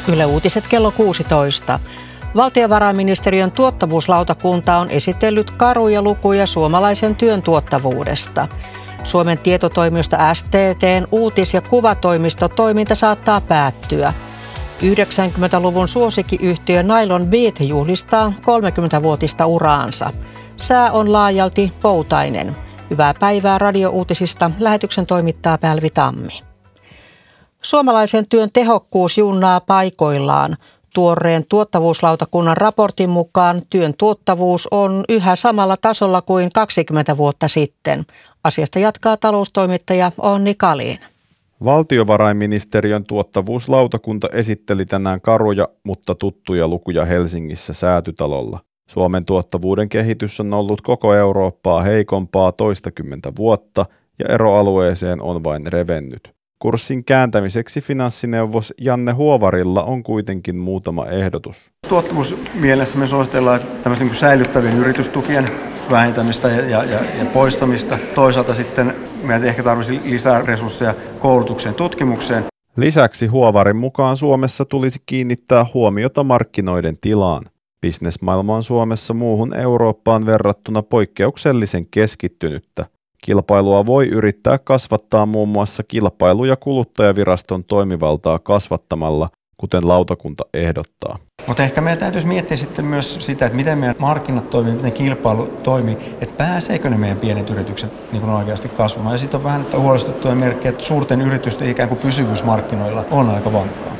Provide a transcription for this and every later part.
Yle Uutiset kello 16. Valtiovarainministeriön tuottavuuslautakunta on esitellyt karuja lukuja suomalaisen työn tuottavuudesta. Suomen tietotoimisto STT:n uutis- ja kuvatoimistotoiminta saattaa päättyä. 90-luvun suosikkiyhtiö Nylon Beat juhlistaa 30-vuotista uraansa. Sää on laajalti poutainen. Hyvää päivää radiouutisista. Lähetyksen toimittaa Pälvi Tammi. Suomalaisen työn tehokkuus junnaa paikoillaan. Tuoreen tuottavuuslautakunnan raportin mukaan työn tuottavuus on yhä samalla tasolla kuin 20 vuotta sitten. Asiasta jatkaa taloustoimittaja Onni Kalin. Valtiovarainministeriön tuottavuuslautakunta esitteli tänään karuja, mutta tuttuja lukuja Helsingissä Säätytalolla. Suomen tuottavuuden kehitys on ollut koko Eurooppaa heikompaa toistakymmentä vuotta ja eroalueeseen on vain revennyt. Kurssin kääntämiseksi finanssineuvos Janne Huovarilla on kuitenkin muutama ehdotus. Tuottavuusmielessä me suositellaan tämmöisten säilyttävien yritystukien vähentämistä ja poistamista. Toisaalta sitten meidän ehkä tarvitsisi lisää resursseja koulutukseen, tutkimukseen. Lisäksi Huovarin mukaan Suomessa tulisi kiinnittää huomiota markkinoiden tilaan. Bisnesmaailma on Suomessa muuhun Eurooppaan verrattuna poikkeuksellisen keskittynyttä. Kilpailua voi yrittää kasvattaa muun muassa Kilpailu- ja kuluttajaviraston toimivaltaa kasvattamalla, kuten lautakunta ehdottaa. Mutta ehkä meidän täytyisi miettiä sitten myös sitä, että miten meidän markkinat toimii, miten kilpailu toimii, että pääseekö ne meidän pienet yritykset niin oikeasti kasvamaan. Ja sitten on vähän huolestuttavia merkkejä, että suurten yritysten ikään kuin pysyvyys markkinoilla on aika vankkaa.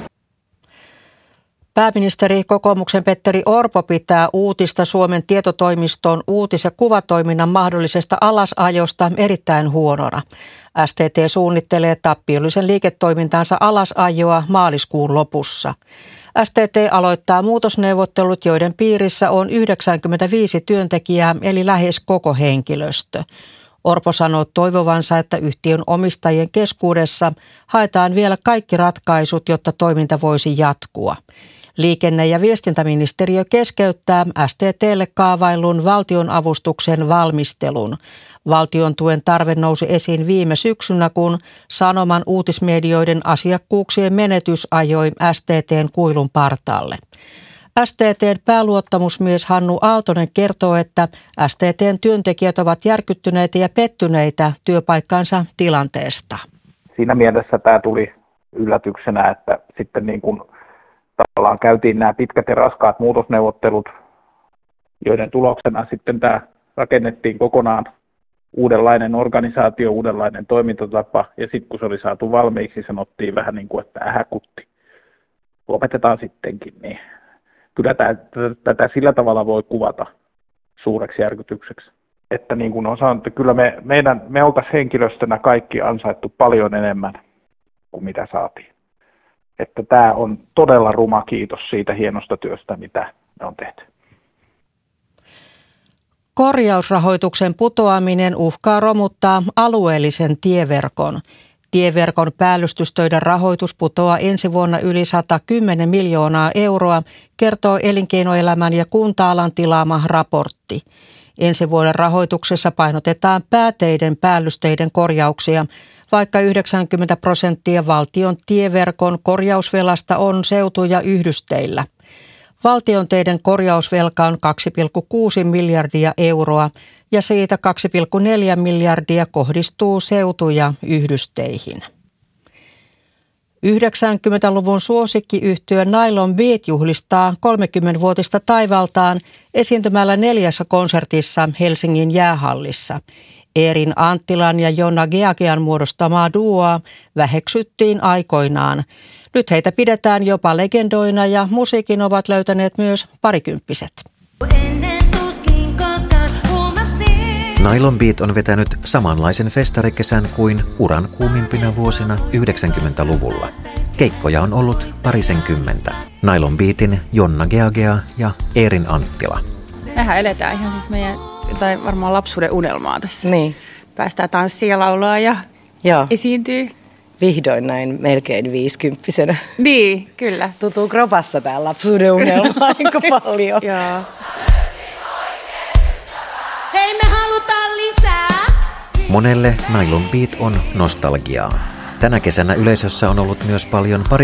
Pääministeri kokoomuksen Petteri Orpo pitää uutista Suomen tietotoimiston uutis- ja kuvatoiminnan mahdollisesta alasajosta erittäin huonona. STT suunnittelee tappiollisen liiketoimintansa alasajoa maaliskuun lopussa. STT aloittaa muutosneuvottelut, joiden piirissä on 95 työntekijää eli lähes koko henkilöstö. Orpo sanoo toivovansa, että yhtiön omistajien keskuudessa haetaan vielä kaikki ratkaisut, jotta toiminta voisi jatkua. Liikenne- ja viestintäministeriö keskeyttää STT:lle kaavaillun valtionavustuksen valmistelun. Valtion tuen tarve nousi esiin viime syksynä, kun Sanoman uutismedioiden asiakkuuksien menetys ajoi STT:n kuilun partaalle. STT:n pääluottamusmies Hannu Aaltonen kertoo, että STT:n työntekijät ovat järkyttyneitä ja pettyneitä työpaikkansa tilanteesta. Siinä mielessä tämä tuli yllätyksenä, että sitten niin kuin tavallaan käytiin nämä pitkät ja raskaat muutosneuvottelut, joiden tuloksena sitten tämä rakennettiin kokonaan uudenlainen organisaatio, uudenlainen toimintatapa, ja sitten kun se oli saatu valmiiksi, sanottiin vähän niin kuin, että ähäkutti. Lopetetaan sittenkin, niin kyllä tätä sillä tavalla voi kuvata suureksi järkytykseksi. Että niin kuin on sanottu, kyllä me oltaisiin henkilöstönä kaikki ansaittu paljon enemmän kuin mitä saatiin. Että tämä on todella ruma kiitos siitä hienosta työstä, mitä me on tehty. Korjausrahoituksen putoaminen uhkaa romuttaa alueellisen tieverkon. Tieverkon päällystystöiden rahoitus putoaa ensi vuonna yli 110 miljoonaa euroa, kertoo Elinkeinoelämän ja kunta-alan tilaama raportti. Ensi vuoden rahoituksessa painotetaan pääteiden päällysteiden korjauksia, vaikka 90% valtion tieverkon korjausvelasta on seutu- ja yhdysteillä. Valtion teiden korjausvelka on 2,6 miljardia euroa ja siitä 2,4 miljardia kohdistuu seutu- ja yhdysteihin. 90-luvun suosikkiyhtiö Nylon Beat juhlistaa 30-vuotista taivaltaan esiintymällä 4 konsertissa Helsingin jäähallissa. Eerin Anttilan ja Jonna Geagean muodostamaa duoa väheksyttiin aikoinaan. Nyt heitä pidetään jopa legendoina ja musiikin ovat löytäneet myös parikymppiset. Nylon Beat on vetänyt samanlaisen festarikesän kuin uran kuumimpina vuosina 90-luvulla. Keikkoja on ollut parisenkymmentä. Nylon Beatin Jonna Geagea ja Eerin Anttila. Mehän eletään ihan siis meidän tai varmaan lapsuuden unelmaa tässä. Niin. Päästään tanssia ja laulaa ja esiintyy. Vihdoin näin melkein 50-vuotiaana. Niin, kyllä. Tuntuu kropassa tää lapsuuden unelma aika paljon. Joo. Hei, me halutaan lisää! Monelle Nylon Beat on nostalgiaa. Tänä kesänä yleisössä on ollut myös paljon